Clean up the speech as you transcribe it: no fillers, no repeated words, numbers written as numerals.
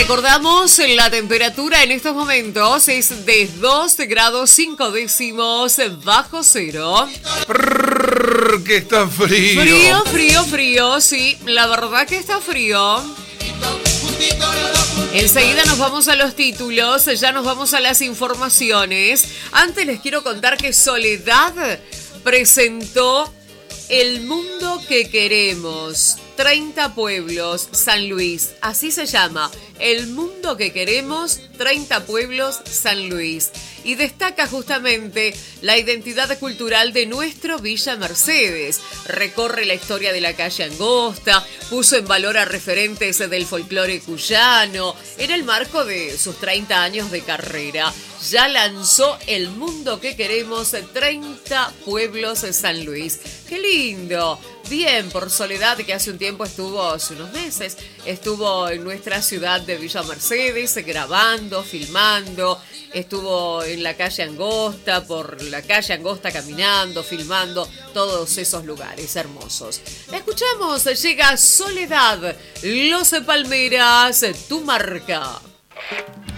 Recordamos la temperatura en estos momentos es de 2 grados 5 décimos bajo cero. Que está frío. Frío, sí, la verdad que está frío. Enseguida nos vamos a los títulos, ya nos vamos a las informaciones. Antes les quiero contar que Soledad presentó El Mundo que Queremos. 30 pueblos, San Luis, así se llama, El Mundo que Queremos, 30 pueblos, San Luis. Y destaca justamente la identidad cultural de nuestro Villa Mercedes. Recorre la historia de la calle Angosta, puso en valor a referentes del folclore cuyano. En el marco de sus 30 años de carrera, ya lanzó El Mundo que Queremos, 30 pueblos, San Luis. ¡Qué lindo! Bien, por Soledad, que hace unos meses, estuvo en nuestra ciudad de Villa Mercedes grabando, filmando, estuvo en la calle Angosta, por la calle Angosta caminando, filmando, todos esos lugares hermosos. La escuchamos, llega Soledad, Los Palmeras, tu marca.